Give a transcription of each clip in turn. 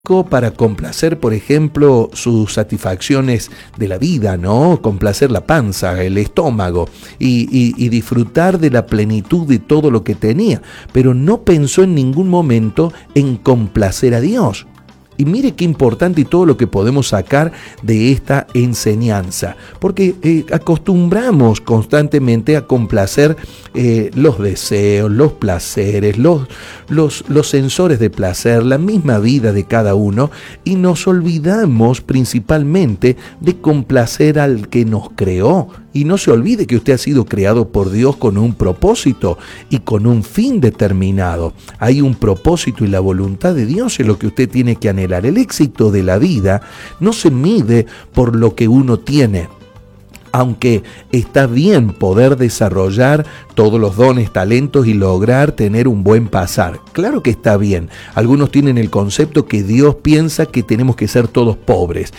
para complacer, por ejemplo, sus satisfacciones de la vida, ¿no? Complacer la panza, el estómago y disfrutar de la plenitud de todo lo que tenía, pero no pensó en ningún momento en complacer a Dios. Y mire qué importante y todo lo que podemos sacar de esta enseñanza, porque acostumbramos constantemente a complacer los deseos, los placeres, los sensores de placer, la misma vida de cada uno, y nos olvidamos principalmente de complacer al que nos creó. Y no se olvide que usted ha sido creado por Dios con un propósito y con un fin determinado. Hay un propósito y la voluntad de Dios es lo que usted tiene que anhelar. El éxito de la vida no se mide por lo que uno tiene. Aunque está bien poder desarrollar todos los dones, talentos y lograr tener un buen pasar. Claro que está bien. Algunos tienen el concepto que Dios piensa que tenemos que ser todos pobres.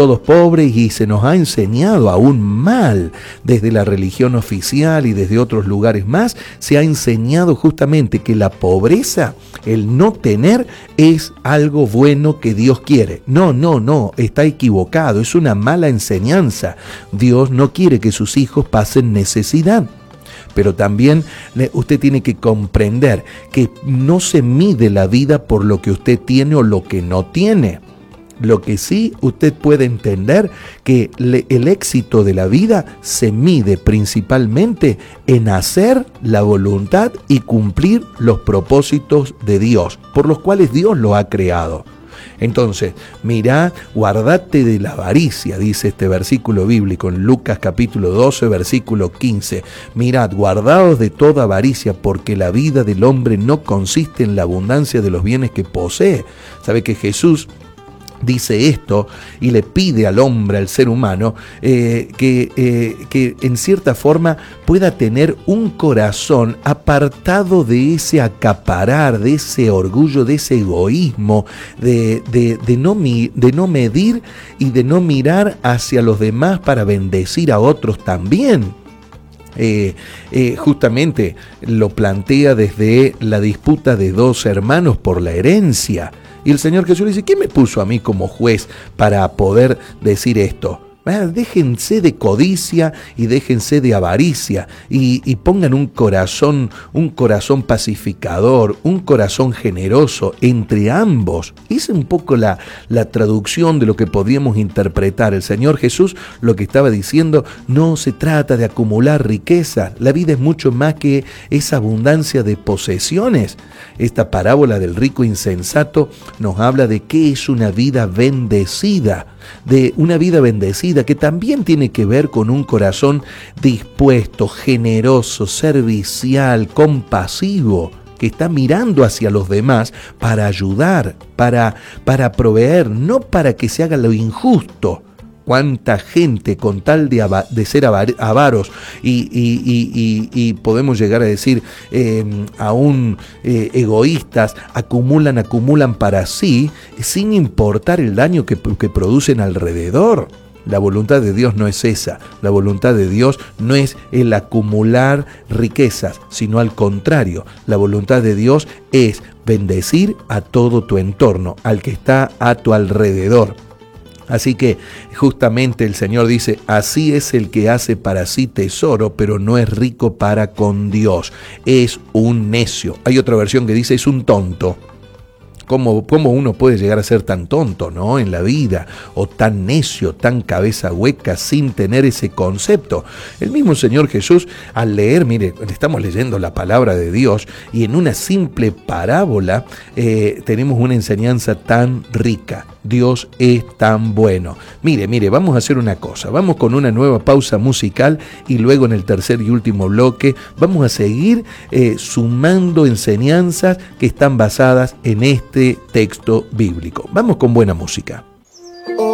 Y se nos ha enseñado aún mal. Desde la religión oficial y desde otros lugares más, se ha enseñado justamente que la pobreza, el no tener, es algo bueno que Dios quiere. No, está equivocado. Es una mala enseñanza. Dios no quiere que sus hijos pasen necesidad. Pero también usted tiene que comprender que no se mide la vida por lo que usted tiene o lo que no tiene. Lo que sí usted puede entender que el éxito de la vida se mide principalmente en hacer la voluntad y cumplir los propósitos de Dios, por los cuales Dios lo ha creado. Entonces, mirá, guardate de la avaricia, dice este versículo bíblico en Lucas capítulo 12, versículo 15. Mirad, guardaos de toda avaricia, porque la vida del hombre no consiste en la abundancia de los bienes que posee. ¿Sabe que Jesús dice esto y le pide al hombre, al ser humano, que en cierta forma pueda tener un corazón apartado de ese acaparar, de ese orgullo, de ese egoísmo, de no medir y de no mirar hacia los demás para bendecir a otros también? Justamente lo plantea desde la disputa de dos hermanos por la herencia. Y el Señor Jesús le dice: ¿quién me puso a mí como juez para poder decir esto? Déjense de codicia y déjense de avaricia y pongan un corazón pacificador, un corazón generoso entre ambos. Es un poco la traducción de lo que podríamos interpretar. El Señor Jesús lo que estaba diciendo: no se trata de acumular riqueza, la vida es mucho más que esa abundancia de posesiones. Esta parábola del rico insensato nos habla de qué es una vida bendecida, de una vida bendecida que también tiene que ver con un corazón dispuesto, generoso, servicial, compasivo, que está mirando hacia los demás para ayudar, para proveer, no para que se haga lo injusto. Cuánta gente con tal de ser avaros y podemos llegar a decir aún egoístas, acumulan para sí sin importar el daño que producen alrededor. La voluntad de Dios no es esa. La voluntad de Dios no es el acumular riquezas, sino al contrario. La voluntad de Dios es bendecir a todo tu entorno, al que está a tu alrededor. Así que justamente el Señor dice: así es el que hace para sí tesoro, pero no es rico para con Dios. Es un necio. Hay otra versión que dice: es un tonto. ¿Cómo uno puede llegar a ser tan tonto, ¿no?, en la vida, o tan necio, tan cabeza hueca, sin tener ese concepto? El mismo Señor Jesús, al leer, mire, estamos leyendo la palabra de Dios, y en una simple parábola tenemos una enseñanza tan rica. Dios es tan bueno. Mire, vamos a hacer una cosa. Vamos con una nueva pausa musical y luego en el tercer y último bloque vamos a seguir sumando enseñanzas que están basadas en este texto bíblico. Vamos con buena música.